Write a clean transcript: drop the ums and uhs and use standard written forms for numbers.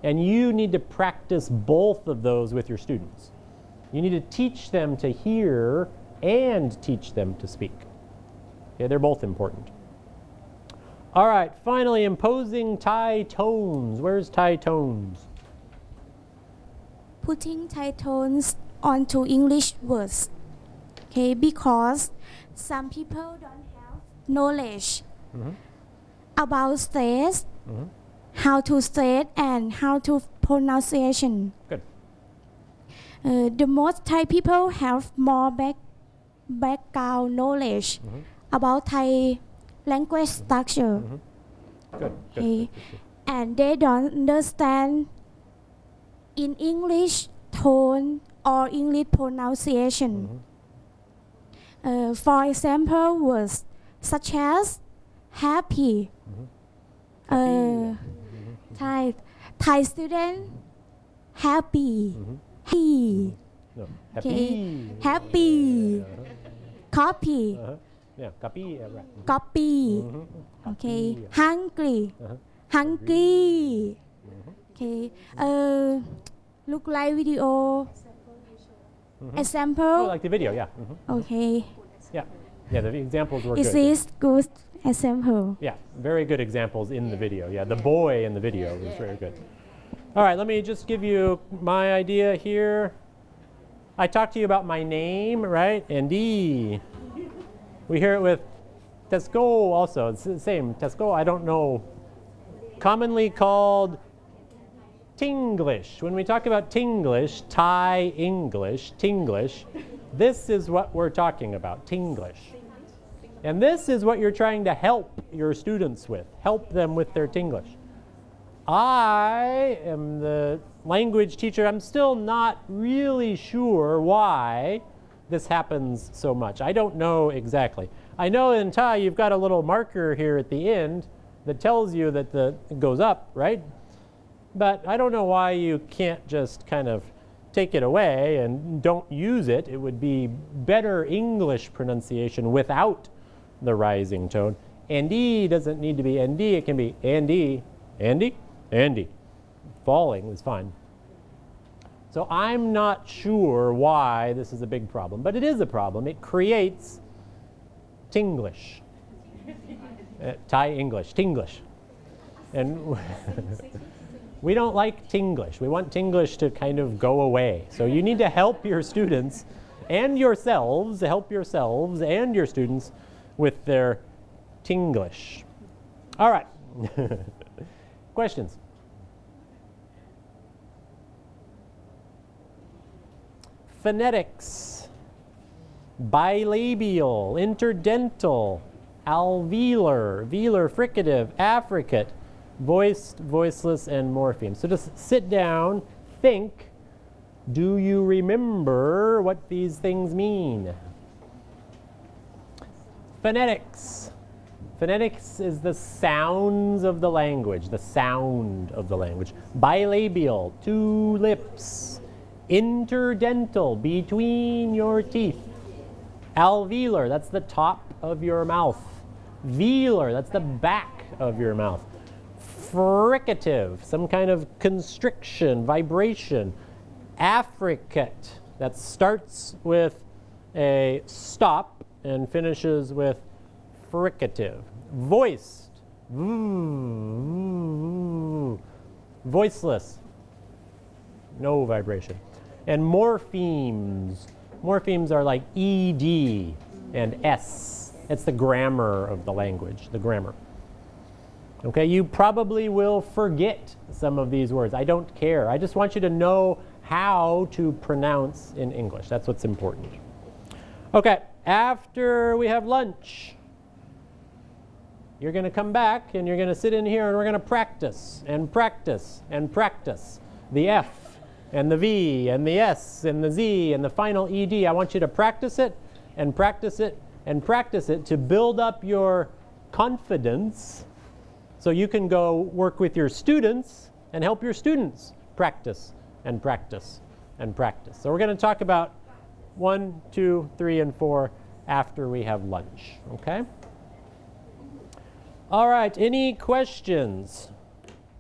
And you need to practice both of those with your students. You need to teach them to hear and teach them to speak. Okay, they're both important. All right, finally, imposing Thai tones. Where's Thai tones? Putting Thai tones onto English words. Okay, because some people don't have knowledge about stress, how to say and how to pronunciation. Good. The most Thai people have more background knowledge about Thai language structure. Good. Okay. And they don't understand in English tone or English pronunciation. For example, words such as happy. Thai student happy. Happy. No. Okay. Happy. Copy. Yeah, copy. Right. Copy. Okay. Hungry. Hungry. Okay. Look like video. Example. Oh, like the video, yeah. Okay. Yeah. Yeah, the examples were Is good. this good example? Yeah, very good examples in the video. Yeah, the boy in the video was very good. All right, let me just give you my idea here. I talked to you about my name, right? Andy. We hear it with Tesco also. It's the same. Tesco, I don't know. Commonly called Tinglish. When we talk about Tinglish, Thai English, Tinglish, this is what we're talking about, Tinglish. And this is what you're trying to help your students with, help them with their Tinglish. I am the language teacher. I'm still not really sure why this happens so much. I don't know exactly. I know in Thai you've got a little marker here at the end that tells you that it goes up, right? But I don't know why you can't just kind of take it away and don't use it. It would be better English pronunciation without the rising tone. Andy doesn't need to be ND. It can be Andy, Andy, Andy. Falling is fine. So I'm not sure why this is a big problem, but it is a problem. It creates Tinglish. Thai English, Tinglish. And we don't like Tinglish. We want Tinglish to kind of go away. So you need to help your students and yourselves, help yourselves and your students with their Tinglish. All right. Questions? Phonetics, bilabial, interdental, alveolar, velar, fricative, affricate, voiced, voiceless, and morpheme. So just sit down, think, do you remember what these things mean? Phonetics. Phonetics is the sounds of the language, the sound of the language. Bilabial, two lips. Interdental, between your teeth. Alveolar, that's the top of your mouth. Velar, that's the back of your mouth. Fricative, some kind of constriction, vibration. Affricate, that starts with a stop and finishes with fricative. Voiced, voiceless, no vibration. And morphemes. Morphemes are like ED and S. It's the grammar of the language, the grammar. Okay, you probably will forget some of these words. I don't care. I just want you to know how to pronounce in English. That's what's important. Okay, after we have lunch, you're going to come back and you're going to sit in here and we're going to practice and practice and practice the F and the V and the S and the Z and the final ED. I want you to practice it and practice it and practice it to build up your confidence so you can go work with your students and help your students practice and practice and practice. So we're going to talk about 1, 2, 3, and 4 after we have lunch, okay? All right, any questions?